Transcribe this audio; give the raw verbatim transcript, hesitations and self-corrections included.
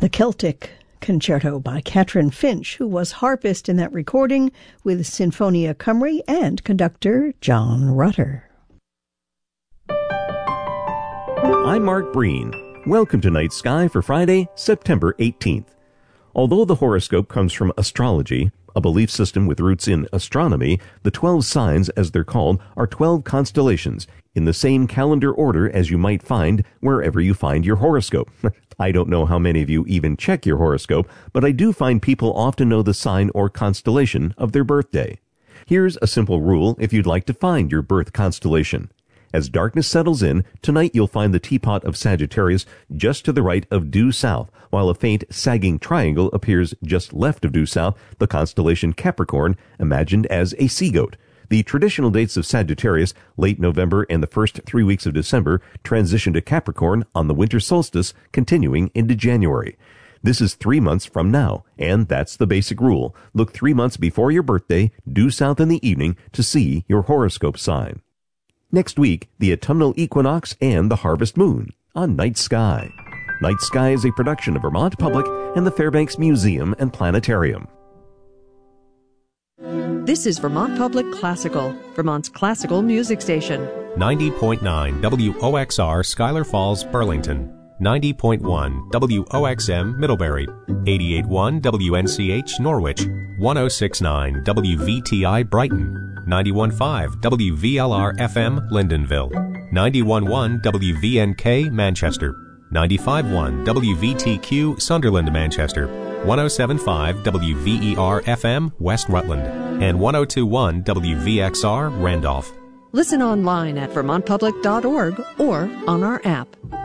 The Celtic Concerto by Catherine Finch, who was harpist in that recording with Sinfonia Cymru, and conductor John Rutter. I'm Mark Breen. Welcome to Night Sky for Friday, September eighteenth. Although the horoscope comes from astrology, a belief system with roots in astronomy, the twelve signs, as they're called, are twelve constellations, in the same calendar order as you might find wherever you find your horoscope. I don't know how many of you even check your horoscope, but I do find people often know the sign or constellation of their birthday. Here's a simple rule if you'd like to find your birth constellation. As darkness settles in, tonight you'll find the teapot of Sagittarius just to the right of due south, while a faint sagging triangle appears just left of due south, the constellation Capricorn, imagined as a sea-goat. The traditional dates of Sagittarius, late November and the first three weeks of December, transition to Capricorn on the winter solstice, continuing into January. This is three months from now, and that's the basic rule. Look three months before your birthday, due south in the evening, to see your horoscope sign. Next week, the autumnal equinox and the harvest moon on Night Sky. Night Sky is a production of Vermont Public and the Fairbanks Museum and Planetarium. This is Vermont Public Classical, Vermont's classical music station. ninety point nine W O X R Schuyler Falls, Burlington. ninety point one W O X M Middlebury. eighty-eight point one W N C H Norwich. one oh six point nine W V T I Brighton. ninety-one point five W V L R F M Lyndonville. ninety-one point one W V N K Manchester. ninety-five point one W V T Q Sunderland, Manchester. one oh seven point five W V E R F M West Rutland. And one oh two point one W V X R Randolph. Listen online at vermont public dot org or on our app.